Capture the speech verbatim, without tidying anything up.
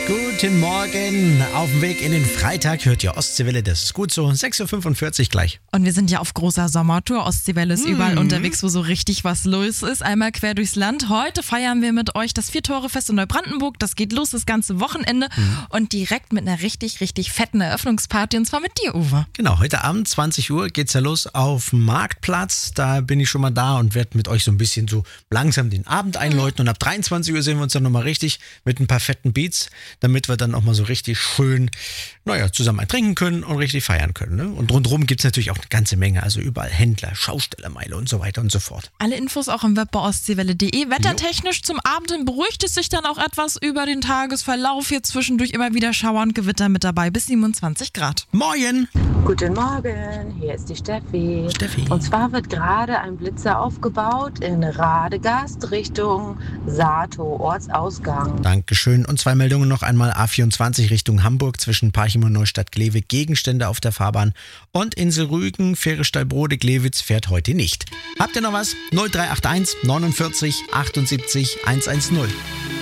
Guten Morgen. Auf dem Weg in den Freitag hört ihr Ostseewelle. Das ist gut so. sechs Uhr fünfundvierzig gleich. Und wir sind ja auf großer Sommertour. Ostseewelle ist Mhm. überall unterwegs, wo so richtig was los ist. Einmal quer durchs Land. Heute feiern wir mit euch das Vier-Tore-Fest in Neubrandenburg. Das geht los das ganze Wochenende. Mhm. Und direkt mit einer richtig, richtig fetten Eröffnungsparty. Und zwar mit dir, Uwe. Genau, heute Abend, zwanzig Uhr, geht's ja los auf dem Marktplatz. Da bin ich schon mal da und werde mit euch so ein bisschen so langsam den Abend einläuten. Und ab dreiundzwanzig Uhr sehen wir uns dann nochmal richtig mit ein paar fetten Beats, damit wir dann auch mal so richtig schön, naja, zusammen ein trinken können und richtig feiern können. Ne? Und rundherum gibt es natürlich auch eine ganze Menge, also überall Händler, Schaustellermeile und so weiter und so fort. Alle Infos auch im Web bei ostseewelle punkt de. Wettertechnisch zum Abend hin beruhigt es sich dann auch etwas über den Tagesverlauf. Hier zwischendurch immer wieder Schauer und Gewitter mit dabei, bis siebenundzwanzig Grad. Moin! Guten Morgen, hier ist die Steffi. Steffi. Und zwar wird gerade ein Blitzer aufgebaut in Radegast Richtung Sato, Ortsausgang. Dankeschön. Und zwei Meldungen noch einmal. A vierundzwanzig Richtung Hamburg zwischen Parchim und Neustadt-Glewe. Gegenstände auf der Fahrbahn. Und Insel Rügen, Fähre Stallbrode-Glewitz fährt heute nicht. Habt ihr noch was? null drei acht eins neunundvierzig achtundsiebzig hundertzehn.